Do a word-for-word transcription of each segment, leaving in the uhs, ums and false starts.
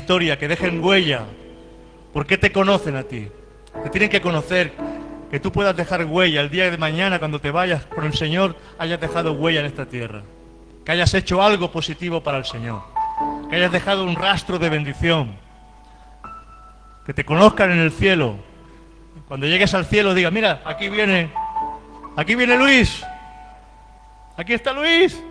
historia, que dejen huella. ¿Por qué te conocen a ti? Te tienen que conocer, que tú puedas dejar huella el día de mañana cuando te vayas con el Señor, hayas dejado huella en esta tierra, que hayas hecho algo positivo para el Señor, que hayas dejado un rastro de bendición, que te conozcan en el cielo. Cuando llegues al cielo digas, mira, aquí viene, aquí viene Luis, aquí está Luis.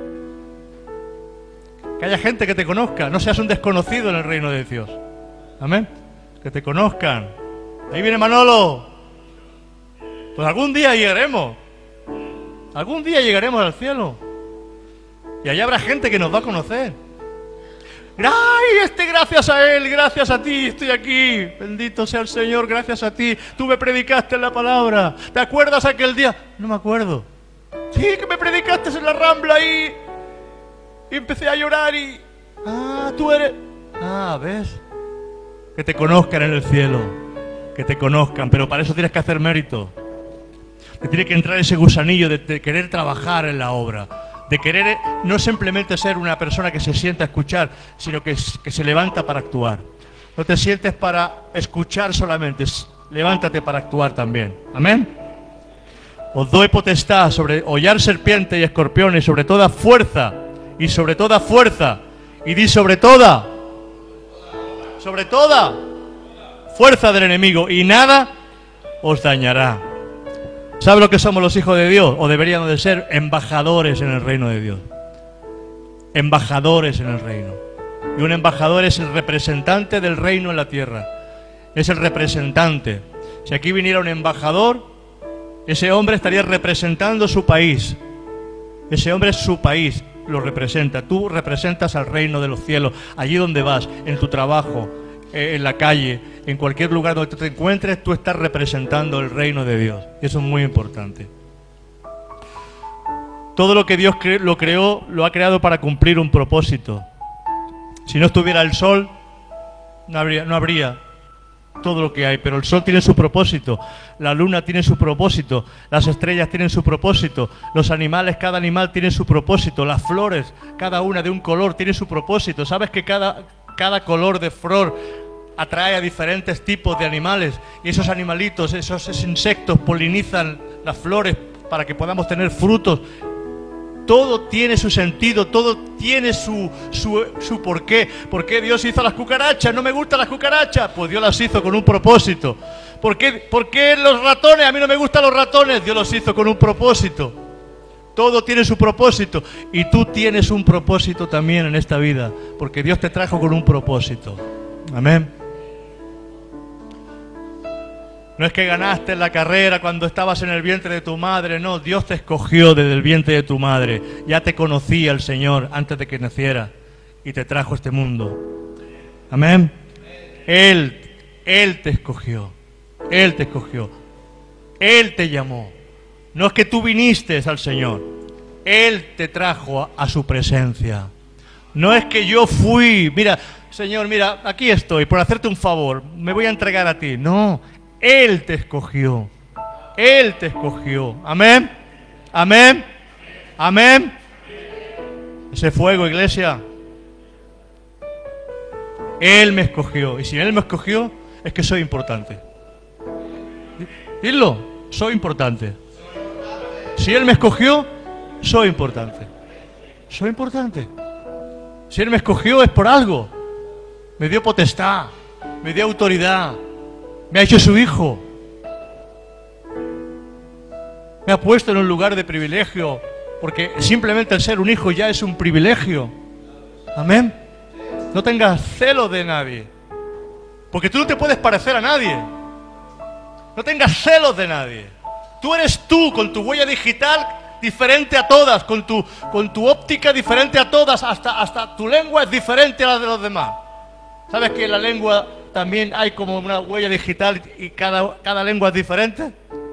Que haya gente que te conozca, no seas un desconocido en el reino de Dios. Amén. Que te conozcan. Ahí viene Manolo. Pues algún día llegaremos. Algún día llegaremos al cielo. Y allá habrá gente que nos va a conocer. ¡Ay, este gracias a él, gracias a ti, estoy aquí! Bendito sea el Señor, gracias a ti. Tú me predicaste en la palabra. ¿Te acuerdas aquel día? No me acuerdo. Sí, que me predicaste en la Rambla ahí. Y empecé a llorar y... Ah, tú eres... Ah, ¿ves? Que te conozcan en el cielo. Que te conozcan, pero para eso tienes que hacer mérito. Te tiene que entrar ese gusanillo de, de querer trabajar en la obra. De querer no simplemente ser una persona que se sienta a escuchar, sino que, que se levanta para actuar. No te sientes para escuchar solamente, levántate para actuar también. Amén. Os doy potestad sobre hollar serpientes y escorpiones, sobre toda fuerza, y sobre toda fuerza, y di sobre toda, sobre toda fuerza del enemigo, y nada os dañará. ¿Sabe lo que somos los hijos de Dios? O deberíamos de ser embajadores en el reino de Dios. Embajadores en el reino. Y un embajador es el representante del reino en la tierra. Es el representante. Si aquí viniera un embajador, ese hombre estaría representando su país. Ese hombre es su país, lo representa. Tú representas al reino de los cielos. Allí donde vas, en tu trabajo, en la calle, en cualquier lugar donde te encuentres, tú estás representando el reino de Dios. Y eso es muy importante. Todo lo que Dios cre- lo creó, lo ha creado para cumplir un propósito. Si no estuviera el sol, no habría, no habría todo lo que hay, pero el sol tiene su propósito, la luna tiene su propósito, las estrellas tienen su propósito, los animales, cada animal tiene su propósito, las flores, cada una de un color, tiene su propósito. ¿Sabes que cada, cada color de flor atrae a diferentes tipos de animales? Y esos animalitos, esos, esos insectos polinizan las flores para que podamos tener frutos. Todo tiene su sentido, todo tiene su, su, su porqué. ¿Por qué Dios hizo las cucarachas? No me gustan las cucarachas. Pues Dios las hizo con un propósito. ¿Por qué, por qué los ratones? A mí no me gustan los ratones. Dios los hizo con un propósito. Todo tiene su propósito. Y tú tienes un propósito también en esta vida. Porque Dios te trajo con un propósito. Amén. No es que ganaste en la carrera cuando estabas en el vientre de tu madre, no, Dios te escogió desde el vientre de tu madre. Ya te conocía el Señor antes de que naciera y te trajo a este mundo. Amén. Él, Él te escogió, Él te escogió, Él te llamó. No es que tú viniste al Señor, Él te trajo a, a su presencia. No es que yo fui, mira, Señor, mira, aquí estoy, por hacerte un favor, me voy a entregar a ti. No, Él te escogió. Él te escogió. Amén. Amén. Amén. Ese fuego, iglesia. Él me escogió. Y si Él me escogió, es que soy importante. Dilo, soy importante. Si Él me escogió, soy importante. Soy importante. Si Él me escogió es por algo. Me dio potestad. Me dio autoridad. Me ha hecho su hijo. Me ha puesto en un lugar de privilegio, porque simplemente el ser un hijo ya es un privilegio. Amén. No tengas celos de nadie, porque tú no te puedes parecer a nadie. No tengas celos de nadie. Tú eres tú, con tu huella digital diferente a todas, con tu, con tu óptica diferente a todas, hasta, hasta tu lengua es diferente a la de los demás. ¿Sabes que en la lengua también hay como una huella digital y cada, cada lengua es diferente?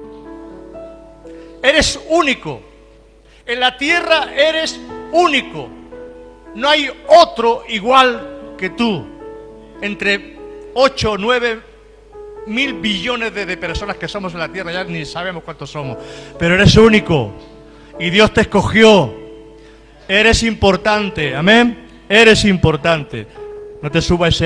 Eres único. En la tierra eres único. No hay otro igual que tú. Entre ocho o nueve mil billones de, de personas que somos en la tierra, ya ni sabemos cuántos somos. Pero eres único. Y Dios te escogió. Eres importante. Amén. Eres importante. No te subas ese